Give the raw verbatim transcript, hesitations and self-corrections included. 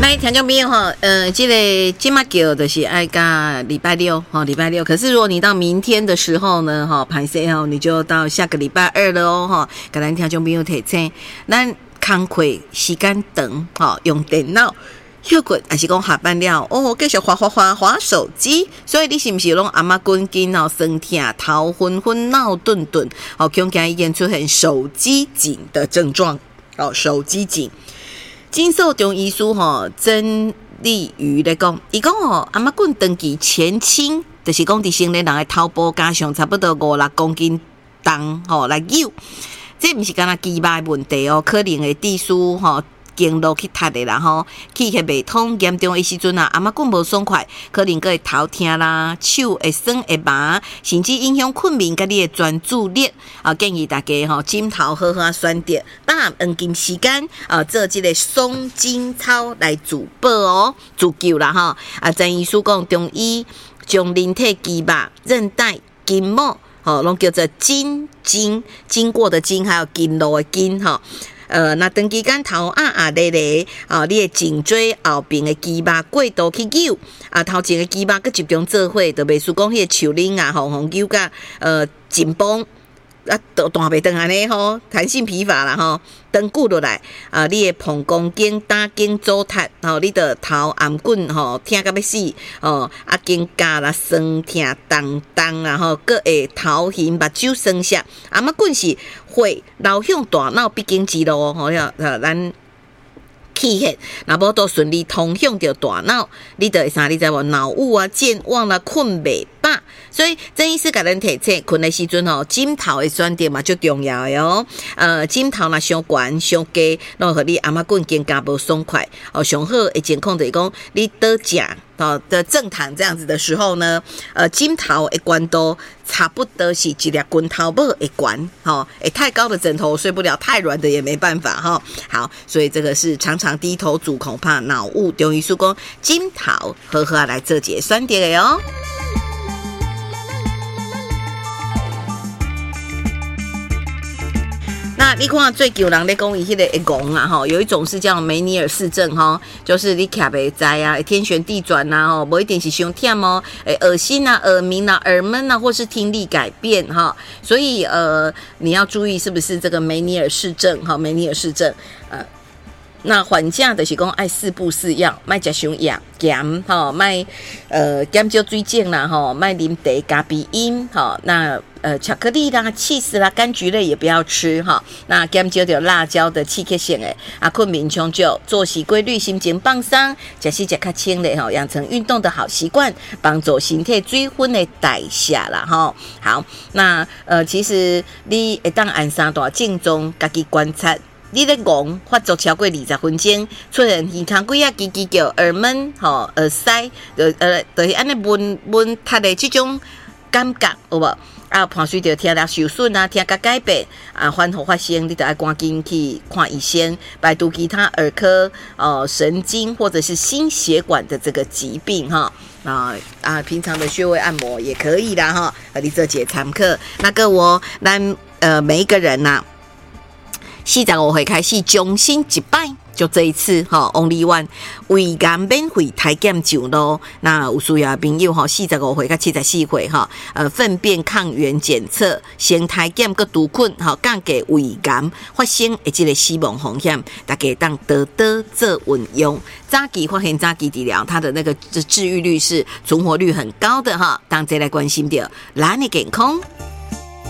来，听众朋友哈，呃，这个今麦叫就是爱到礼拜六哈，礼拜六。可是如果你到明天的时候呢，哈，排谁哈，你就到下个礼拜二了哦，哈。跟咱听众朋友提醒，咱工课时间长，哈，用电脑。休困还是讲下班了哦，继续滑滑滑滑手机，所以你是不是拢阿妈滚筋哦，身痛、头昏昏、脑顿顿，哦，恐惊已经出现手机颈的症状哦，手机颈。金寿中医师吼曾丽瑜来讲，伊讲哦，阿妈滚登记前倾，就是讲伫成年人的头部加上差不多五六公斤重吼来扭，这毋是干那肌肉问题哦，可能会致使吼。经络去塌的啦吼，气血未通严重的时阵啊，阿妈滚无爽快，可能个会头痛啦，手会酸会麻，甚至影响困眠甲你的专注力啊。建议大家吼，枕头好好选择，把黄金时间啊做这个松筋操来自保哦，自救啦吼。啊，曾医师讲中医将人体肌肉、韧带、筋膜，吼，拢叫做筋经，经过的经，还有经络的经，吼。呃，那长期间头啊啊咧咧，啊，你的颈椎后边的肌肉过度去扭，啊，头前的肌肉佮集中做伙，就袂输讲迄个手拎啊，红红扭甲呃紧绷。啊，都弹袂转安尼吼，弹性疲乏啦吼，长久落来啊，你的膀胱经、胆经阻塌，吼，你的头颔棍吼痛甲要死，哦，啊，肩胛啦酸痛、重重啊吼，佮会头晕、目睭酸涩，啊，嘛棍是会流向大脑必经之路吼，要呃咱。气血若无都顺利通向着大脑，你就会啥？你知无？脑雾啊、健忘啦、困袂饱，所以曾医师甲咱提醒，困的时阵吼，枕头的选择嘛最重要的哦。呃，枕头若伤悬、伤低，拢互你阿妈棍更加无爽快。哦，上好的情况就是讲，你倒食哦的正躺这样子的时候呢，呃，枕头的悬度差不多是一粒拳头母的悬，吼，诶，太高的枕头睡不了，太软的也没办法哈。好，所以这个是常常低头族恐怕脑雾，中医师讲枕头好好来做解酸点的哦。那你看最近有人在讲伊迄个会戆啊吼，有一种是叫梅尼尔氏症哈，就是你徛袂知啊，天旋地转呐吼，无一定是伤痛哦，诶，恶心啊、耳鸣啊、耳闷啊，或是听力改变哈，所以呃，你要注意是不是这个梅尼尔氏症哈，梅尼尔氏症呃。那缓解就是讲爱四步四要，莫食伤盐咸吼，莫呃减少水肿啦吼，莫啉茶加鼻音吼，那呃巧克力啦、起司啦、柑橘类也不要吃哈。那减少掉辣椒的刺激性诶，啊困眠长久，作息规律，心情放松，食食食较清嘞吼，养成运动的好习惯，帮助身体水分的代谢啦吼。好，那呃其实你会当按三大正宗，家己观察。你咧戆发作超过二十分钟，出现耳腔几啊叽叽叫、耳闷、吼、耳塞，呃呃，就是安尼闷闷塌的这种感觉，有无？啊，伴随着听力受损啊，听觉改变啊，反复发生，你就要赶紧去看医生，排除其他耳科、呃神经或者是心血管的这个疾病哈。啊啊，平常的穴位按摩也可以啦哈，和你做节参考。那个我咱呃每一个人呐、啊。四十五岁开始，终身一摆，就这一次哈 ，Only One 胃癌免费体检上路。那有需要的朋友哈，四十五岁到七十四岁哈，呃，粪便抗原检测、先体检个毒菌哈，降低胃癌发生的这个死亡风险，大家当多多做运用。早期发现早期治疗，它的那个治愈率是存活率很高的哈，当这来关心掉咱的健康。